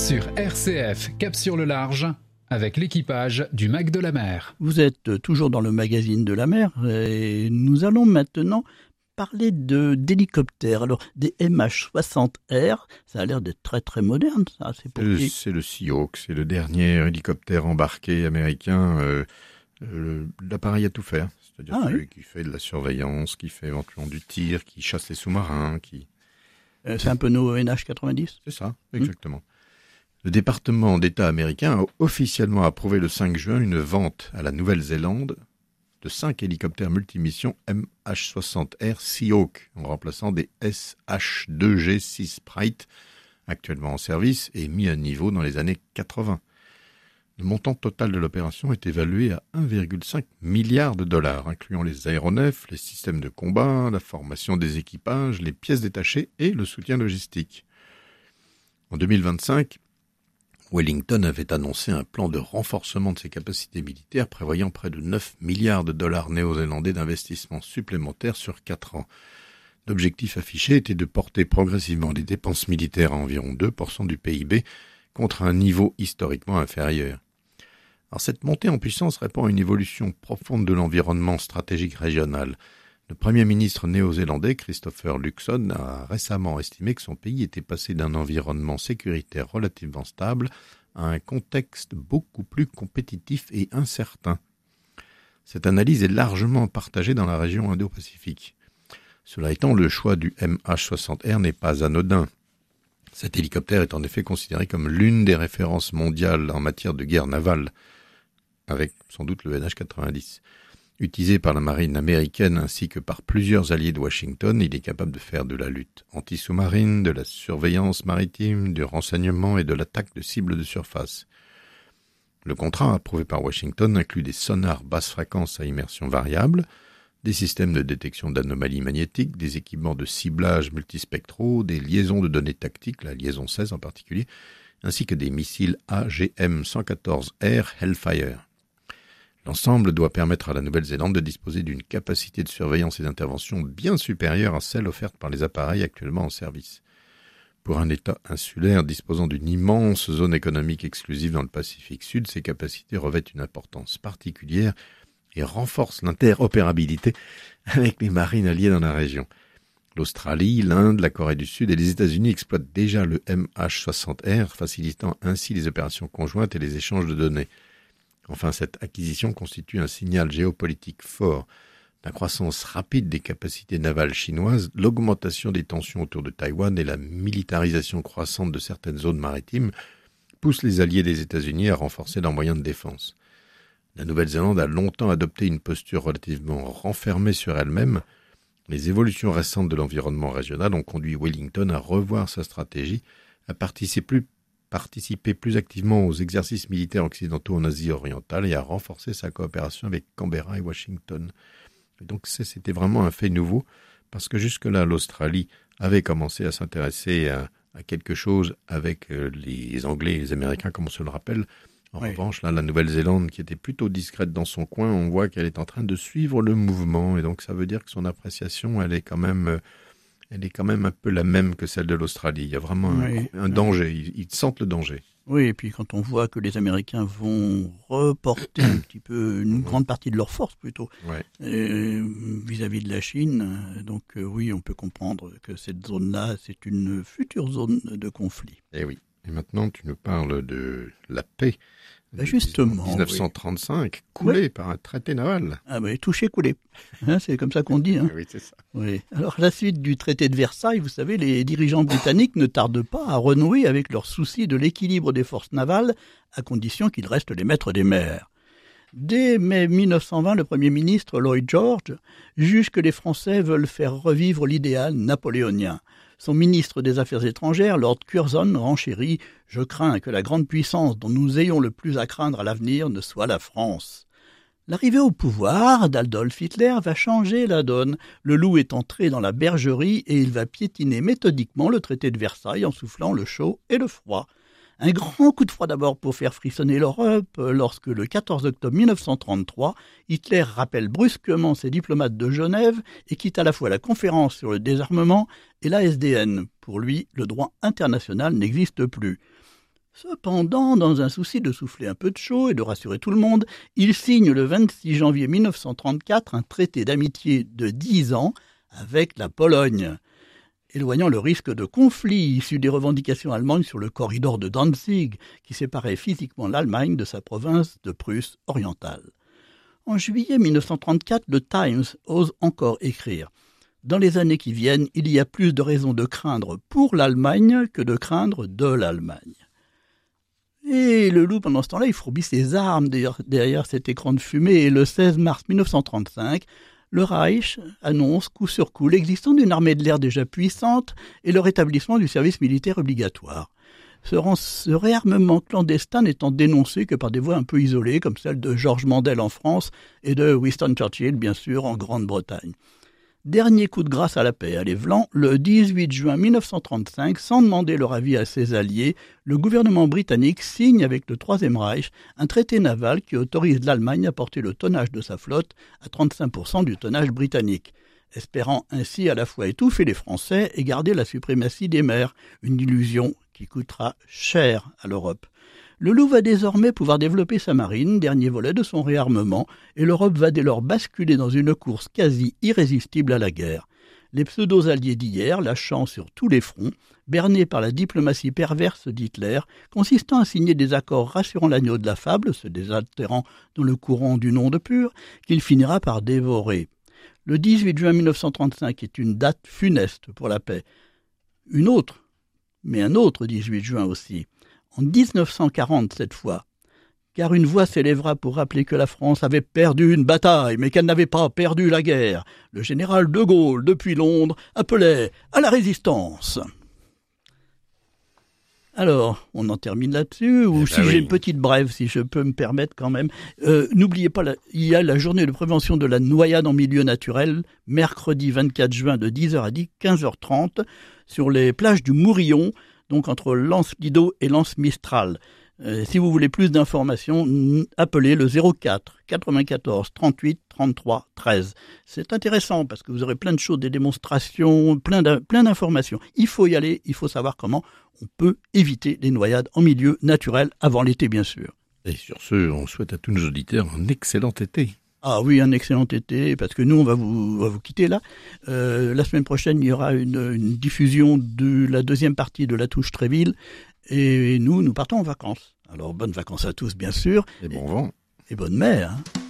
sur RCF Cap sur le Large avec l'équipage du Mac de la Mer. Vous êtes toujours dans le magazine de la mer et nous allons maintenant parler d'hélicoptères. Alors, des MH-60R, ça a l'air d'être très très moderne, ça. C'est le Seahawk, c'est le dernier hélicoptère embarqué américain. L'appareil a tout fait, c'est-à-dire qui fait de la surveillance, qui fait éventuellement du tir, qui chasse les sous-marins, c'est un peu nos NH-90 ? C'est ça, exactement. Le département d'État américain a officiellement approuvé le 5 juin une vente à la Nouvelle-Zélande de 5 hélicoptères multimissions MH-60R Seahawk, en remplaçant des SH-2G6 Sprite, actuellement en service et mis à niveau dans les années 80. Le montant total de l'opération est évalué à 1,5 milliard de dollars, incluant les aéronefs, les systèmes de combat, la formation des équipages, les pièces détachées et le soutien logistique. En 2025, Wellington avait annoncé un plan de renforcement de ses capacités militaires prévoyant près de 9 milliards de dollars néo-zélandais d'investissements supplémentaires sur 4 ans. L'objectif affiché était de porter progressivement les dépenses militaires à environ 2% du PIB contre un niveau historiquement inférieur. Alors cette montée en puissance répond à une évolution profonde de l'environnement stratégique régional. Le Premier ministre néo-zélandais, Christopher Luxon, a récemment estimé que son pays était passé d'un environnement sécuritaire relativement stable à un contexte beaucoup plus compétitif et incertain. Cette analyse est largement partagée dans la région Indo-Pacifique. Cela étant, le choix du MH-60R n'est pas anodin. Cet hélicoptère est en effet considéré comme l'une des références mondiales en matière de guerre navale, avec sans doute le NH-90. Utilisé par la marine américaine ainsi que par plusieurs alliés de Washington, il est capable de faire de la lutte anti-sous-marine, de la surveillance maritime, du renseignement et de l'attaque de cibles de surface. Le contrat approuvé par Washington inclut des sonars basse fréquence à immersion variable, des systèmes de détection d'anomalies magnétiques, des équipements de ciblage multispectraux, des liaisons de données tactiques, la liaison 16 en particulier, ainsi que des missiles AGM-114R Hellfire. L'ensemble doit permettre à la Nouvelle-Zélande de disposer d'une capacité de surveillance et d'intervention bien supérieure à celle offerte par les appareils actuellement en service. Pour un État insulaire disposant d'une immense zone économique exclusive dans le Pacifique Sud, ces capacités revêtent une importance particulière et renforcent l'interopérabilité avec les marines alliées dans la région. L'Australie, l'Inde, la Corée du Sud et les États-Unis exploitent déjà le MH-60R, facilitant ainsi les opérations conjointes et les échanges de données. Enfin, cette acquisition constitue un signal géopolitique fort. La croissance rapide des capacités navales chinoises, l'augmentation des tensions autour de Taïwan et la militarisation croissante de certaines zones maritimes poussent les alliés des États-Unis à renforcer leurs moyens de défense. La Nouvelle-Zélande a longtemps adopté une posture relativement renfermée sur elle-même. Les évolutions récentes de l'environnement régional ont conduit Wellington à revoir sa stratégie, à participer plus activement aux exercices militaires occidentaux en Asie orientale et à renforcer sa coopération avec Canberra et Washington. Et donc c'était vraiment un fait nouveau, parce que jusque-là, l'Australie avait commencé à s'intéresser à quelque chose avec les Anglais et les Américains, comme on se le rappelle. En revanche, là, la Nouvelle-Zélande, qui était plutôt discrète dans son coin, on voit qu'elle est en train de suivre le mouvement, et donc ça veut dire que son appréciation, elle est quand même un peu la même que celle de l'Australie. Il y a vraiment un danger, ils sentent le danger. Oui, et puis quand on voit que les Américains vont reporter un petit peu, une grande partie de leur force plutôt, vis-à-vis de la Chine, donc oui, on peut comprendre que cette zone-là, c'est une future zone de conflit. Eh oui, et maintenant tu nous parles de la paix. Justement, 1935, coulé par un traité naval. Ah ben, touché, coulé. C'est comme ça qu'on dit. Oui, c'est ça. Oui. Alors, à la suite du traité de Versailles, vous savez, les dirigeants britanniques ne tardent pas à renouer avec leur souci de l'équilibre des forces navales, à condition qu'ils restent les maîtres des mers. Dès mai 1920, le Premier ministre Lloyd George juge que les Français veulent faire revivre l'idéal napoléonien. Son ministre des Affaires étrangères, Lord Curzon, renchérit « Je crains que la grande puissance dont nous ayons le plus à craindre à l'avenir ne soit la France ». L'arrivée au pouvoir d'Adolf Hitler va changer la donne. Le loup est entré dans la bergerie et il va piétiner méthodiquement le traité de Versailles en soufflant le chaud et le froid. Un grand coup de froid d'abord pour faire frissonner l'Europe, lorsque le 14 octobre 1933, Hitler rappelle brusquement ses diplomates de Genève et quitte à la fois la conférence sur le désarmement et la SDN. Pour lui, le droit international n'existe plus. Cependant, dans un souci de souffler un peu de chaud et de rassurer tout le monde, il signe le 26 janvier 1934 un traité d'amitié de 10 ans avec la Pologne. Éloignant le risque de conflit issu des revendications allemandes sur le corridor de Danzig, qui séparait physiquement l'Allemagne de sa province de Prusse orientale. En juillet 1934, le Times ose encore écrire « Dans les années qui viennent, il y a plus de raisons de craindre pour l'Allemagne que de craindre de l'Allemagne. » Et le loup, pendant ce temps-là, il fourbit ses armes derrière cet écran de fumée, et le 16 mars 1935, le Reich annonce coup sur coup l'existence d'une armée de l'air déjà puissante et le rétablissement du service militaire obligatoire. Ce réarmement clandestin n'étant dénoncé que par des voix un peu isolées, comme celle de Georges Mandel en France et de Winston Churchill, bien sûr, en Grande-Bretagne. Dernier coup de grâce à la paix à l'Évlan, le 18 juin 1935, sans demander leur avis à ses alliés, le gouvernement britannique signe avec le Troisième Reich un traité naval qui autorise l'Allemagne à porter le tonnage de sa flotte à 35% du tonnage britannique, espérant ainsi à la fois étouffer les Français et garder la suprématie des mers, une illusion qui coûtera cher à l'Europe. Le loup va désormais pouvoir développer sa marine, dernier volet de son réarmement, et l'Europe va dès lors basculer dans une course quasi irrésistible à la guerre. Les pseudo-alliés d'hier, lâchant sur tous les fronts, bernés par la diplomatie perverse d'Hitler, consistant à signer des accords rassurant l'agneau de la fable, se désaltérant dans le courant du monde pur, qu'il finira par dévorer. Le 18 juin 1935 est une date funeste pour la paix. Un autre 18 juin aussi. En 1940 cette fois, car une voix s'élèvera pour rappeler que la France avait perdu une bataille, mais qu'elle n'avait pas perdu la guerre. Le général de Gaulle, depuis Londres, appelait à la résistance. Alors, on en termine là-dessus, ou j'ai une petite brève, si je peux me permettre quand même. N'oubliez pas, il y a la journée de prévention de la noyade en milieu naturel, mercredi 24 juin de 10h à 15h30, sur les plages du Mourillon, donc entre Lens-Lido et Lens-Mistral. Si vous voulez plus d'informations, appelez le 04 94 38 33 13. C'est intéressant parce que vous aurez plein de choses, des démonstrations, plein d'informations. Il faut y aller, il faut savoir comment on peut éviter les noyades en milieu naturel avant l'été, bien sûr. Et sur ce, on souhaite à tous nos auditeurs un excellent été. Ah oui, un excellent été, parce que nous, on va vous quitter là. La semaine prochaine, il y aura une diffusion de la deuxième partie de La Touche Tréville, et nous partons en vacances. Alors, bonnes vacances à tous, bien sûr. Et bon vent. Et bonne mer, hein.